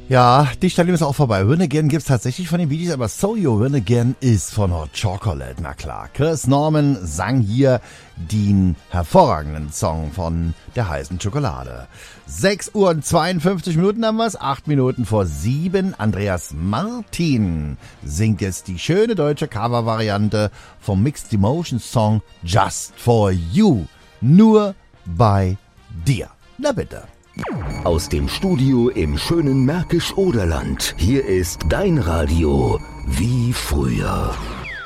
Ja, die Stelle ist auch vorbei. Run Again gibt's tatsächlich von den Bee Gees, aber So You Run Again ist von Hot Chocolate, na klar. Chris Norman sang hier den hervorragenden Song von der heißen Schokolade. 6:52 haben wir's, 8 Minuten vor 7. Andreas Martin singt jetzt die schöne deutsche Cover-Variante vom Mixed Emotions Song Just For You. Nur bei dir. Na bitte. Aus dem Studio im schönen Märkisch-Oderland. Hier ist dein Radio wie früher.